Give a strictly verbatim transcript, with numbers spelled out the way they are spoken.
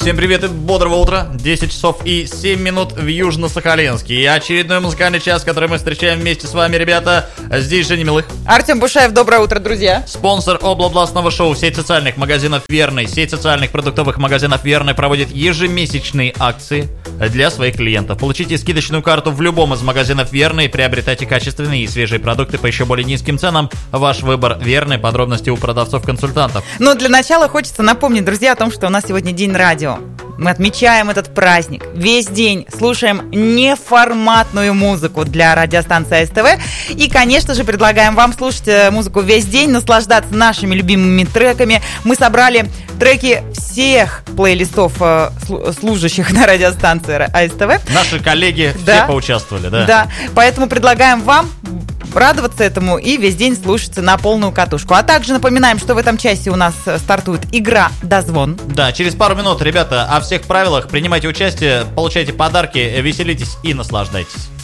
Всем привет и бодрого утра. десять часов и семь минут в Южно-Сахалинске. И очередной музыкальный час, который мы встречаем вместе с вами, ребята. Здесь Женя Милых. Артем Бушаев, доброе утро, друзья. Спонсор облабластного шоу, сеть социальных магазинов «Верный». Сеть социальных продуктовых магазинов «Верный» проводит ежемесячные акции для своих клиентов. Получите скидочную карту в любом из магазинов «Верный». Приобретайте качественные и свежие продукты по еще более низким ценам. Ваш выбор «Верный». Подробности у продавцов-консультантов. Но для начала хочется напомнить, друзья, о том, что у нас сегодня день радио. Мы отмечаем этот праздник. Весь день слушаем неформатную музыку для радиостанции СТВ. И, конечно же, предлагаем вам слушать музыку весь день, наслаждаться нашими любимыми треками. Мы собрали треки всех плейлистов служащих на радиостанции СТВ. Наши коллеги да. все поучаствовали, да? Да, поэтому предлагаем вам радоваться этому и весь день слушаться на полную катушку. А также напоминаем, что в этом часе у нас стартует игра «Дозвон». Да, через пару минут, ребята, о всех правилах. Принимайте участие, получайте подарки, веселитесь и наслаждайтесь.